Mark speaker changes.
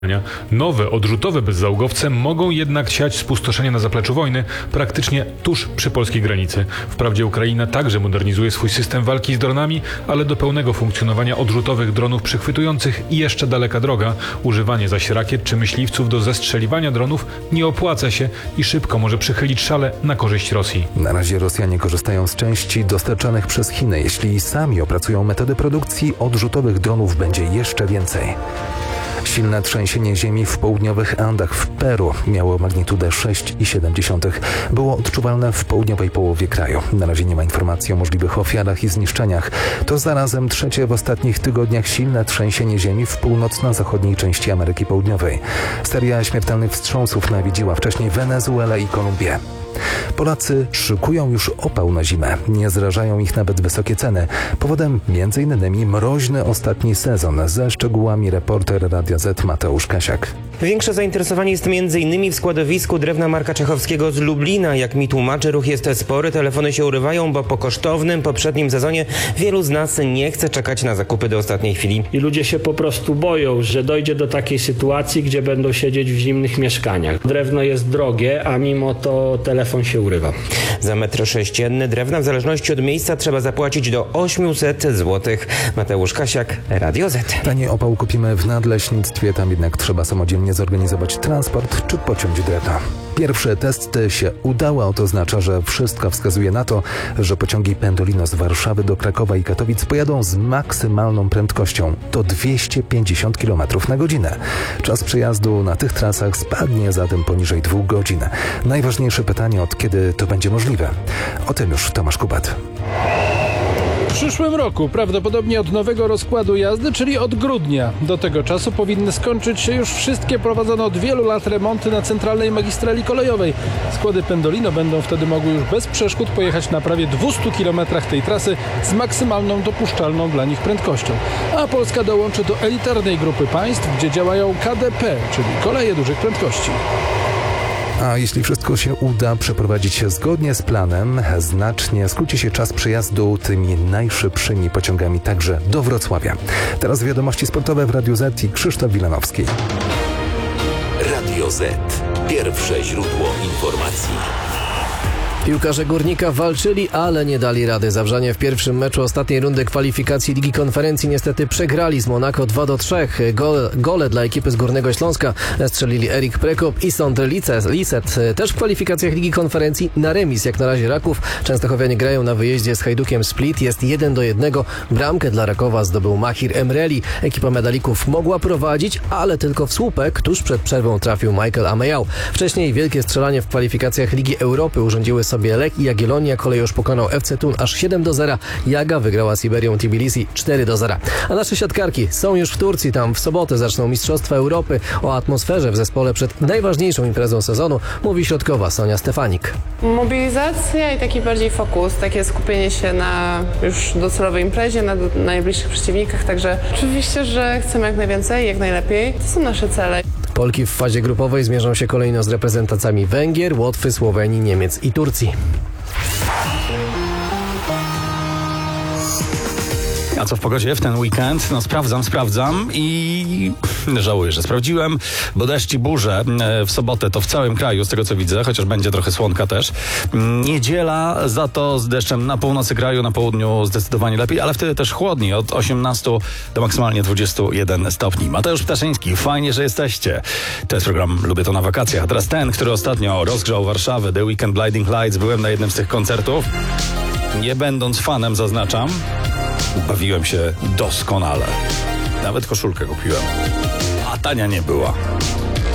Speaker 1: Nowe, odrzutowe bezzałogowce mogą jednak siać spustoszenie na zapleczu wojny praktycznie tuż przy polskiej granicy. Wprawdzie Ukraina także modernizuje swój system walki z dronami, ale do pełnego funkcjonowania odrzutowych dronów przychwytujących jeszcze daleka droga. Używanie zaś rakiet czy myśliwców do zestrzeliwania dronów nie opłaca się i szybko może przychylić szale na korzyść Rosji.
Speaker 2: Na razie Rosjanie korzystają z części dostarczanych przez Chiny. Jeśli sami opracują metody produkcji, odrzutowych dronów będzie jeszcze więcej. Silne trzęsienie ziemi w południowych Andach w Peru miało magnitudę 6,7. Było odczuwalne w południowej połowie kraju. Na razie nie ma informacji o możliwych ofiarach i zniszczeniach. To zarazem trzecie w ostatnich tygodniach silne trzęsienie ziemi w północno-zachodniej części Ameryki Południowej. Seria śmiertelnych wstrząsów nawiedziła wcześniej Wenezuelę i Kolumbię. Polacy szykują już opał na zimę. Nie zrażają ich nawet wysokie ceny. Powodem m.in. mroźny ostatni sezon. Ze szczegółami reporter Radia Z Mateusz Kasiak.
Speaker 3: Większe zainteresowanie jest m.in. w składowisku drewna Marka Czechowskiego z Lublina. Jak mi tłumaczy, ruch jest spory, telefony się urywają, bo po kosztownym poprzednim sezonie wielu z nas nie chce czekać na zakupy do ostatniej chwili.
Speaker 4: I ludzie się po prostu boją, że dojdzie do takiej sytuacji, gdzie będą siedzieć w zimnych mieszkaniach. Drewno jest drogie, a mimo to telefon się urywa.
Speaker 3: Za metr sześcienny drewna w zależności od miejsca trzeba zapłacić do 800 zł. Mateusz Kasiak, Radio Z.
Speaker 2: Taniej opał kupimy w nadleśnictwie, tam jednak trzeba samodzielnie zorganizować transport czy pociąć drewno. Pierwsze testy się udały, a to oznacza, że wszystko wskazuje na to, że pociągi Pendolino z Warszawy do Krakowa i Katowic pojadą z maksymalną prędkością. To 250 km na godzinę. Czas przejazdu na tych trasach spadnie zatem poniżej 2 godzin. Najważniejsze pytanie, od kiedy to będzie możliwe? O tym już Tomasz Kubat.
Speaker 5: W przyszłym roku, prawdopodobnie od nowego rozkładu jazdy, czyli od grudnia. Do tego czasu powinny skończyć się już wszystkie prowadzone od wielu lat remonty na centralnej magistrali kolejowej. Składy Pendolino będą wtedy mogły już bez przeszkód pojechać na prawie 200 km tej trasy z maksymalną dopuszczalną dla nich prędkością. A Polska dołączy do elitarnej grupy państw, gdzie działają KDP, czyli koleje dużych prędkości.
Speaker 2: A jeśli wszystko się uda przeprowadzić się zgodnie z planem, znacznie skróci się czas przejazdu tymi najszybszymi pociągami także do Wrocławia. Teraz wiadomości sportowe w Radiu Z i Krzysztof Wilanowski.
Speaker 6: Radio Z. Pierwsze źródło informacji.
Speaker 7: Piłkarze Górnika walczyli, ale nie dali rady. Zawrzanie w pierwszym meczu ostatniej rundy kwalifikacji Ligi Konferencji niestety przegrali z Monako 2-3. Gole dla ekipy z Górnego Śląska strzelili Erik Prekop i Sondre Liset. Też w kwalifikacjach Ligi Konferencji na remis jak na razie Raków. Częstochowianie grają na wyjeździe z Hajdukiem Split. Jest 1-1. Bramkę dla Rakowa zdobył Mahir Emreli. Ekipa medalików mogła prowadzić, ale tylko w słupek. Tuż przed przerwą trafił Michael Ameyał. Wcześniej wielkie strzelanie w kwalifikacjach Ligi Europy urządziły sobie Lech i Jagiellonia. Kolejorz pokonał FC Thun aż 7-0. Jaga wygrała z Iberią Tbilisi 4-0. A nasze siatkarki są już w Turcji. Tam w sobotę zaczną Mistrzostwa Europy. O atmosferze w zespole przed najważniejszą imprezą sezonu mówi środkowa Sonia Stefanik.
Speaker 8: Mobilizacja i taki bardziej fokus, takie skupienie się na już docelowej imprezie, na najbliższych przeciwnikach. Także oczywiście, że chcemy jak najwięcej, jak najlepiej. To są nasze cele.
Speaker 7: Polki w fazie grupowej zmierzą się kolejno z reprezentacjami Węgier, Łotwy, Słowenii, Niemiec i Turcji.
Speaker 9: A co w pogodzie w ten weekend? No sprawdzam i żałuję, że sprawdziłem, bo deszcz i burze w sobotę to w całym kraju, z tego co widzę, chociaż będzie trochę słonka też. Niedziela za to z deszczem na północy kraju, na południu zdecydowanie lepiej, ale wtedy też chłodniej, od 18 do maksymalnie 21 stopni. Mateusz Ptaszyński, fajnie, że jesteście. To jest program Lubię to na wakacjach. A teraz ten, który ostatnio rozgrzał Warszawę, The Weekend Blinding Lights. Byłem na jednym z tych koncertów. Nie będąc fanem, zaznaczam, bawiłem się doskonale. Nawet koszulkę kupiłem. A tania nie była.